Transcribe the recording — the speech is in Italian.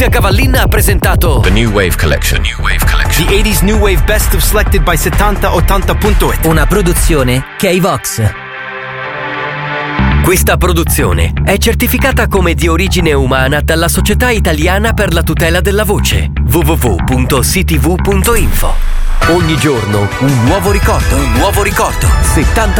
Letizia Cavallin ha presentato The New Wave Collection. The 80s New Wave Best of selected by 7080.it. Una produzione K-Vox. Questa produzione è certificata come di origine umana dalla Società Italiana per la Tutela della Voce, www.ctv.info. Ogni giorno un nuovo ricordo. 70